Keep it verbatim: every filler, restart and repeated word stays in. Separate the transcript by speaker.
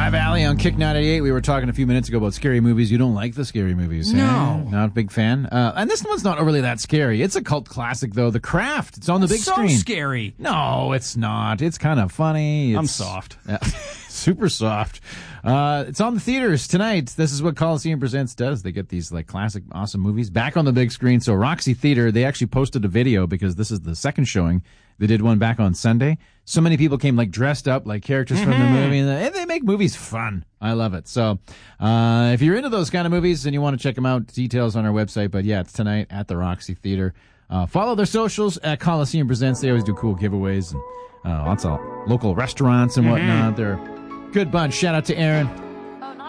Speaker 1: High Valley on Kick ninety-eight. We were talking a few minutes ago about scary movies. You don't like the scary movies,
Speaker 2: No.
Speaker 1: eh? Not a big fan. Uh, and this one's not really that scary. It's a cult classic, though. The Craft. It's on the big
Speaker 2: so
Speaker 1: screen.
Speaker 2: scary.
Speaker 1: No, it's not. It's kind of funny. It's,
Speaker 2: I'm soft.
Speaker 1: Yeah, super soft. Uh, it's on the theaters tonight. This is what Coliseum Presents does. They get these like classic, awesome movies back on the big screen. So Roxy Theater, they actually posted a video because this is the second showing. They did one back on Sunday. So many people came like dressed up like characters mm-hmm. from the movie, and they make movies fun. I love it. So uh, if you're into those kind of movies and you want to check them out, details on our website. But yeah, it's tonight at the Roxy Theater. Uh, follow their socials at Coliseum Presents. They always do cool giveaways and uh, lots of local restaurants and whatnot. Mm-hmm. They're a good bunch. Shout out to Aaron.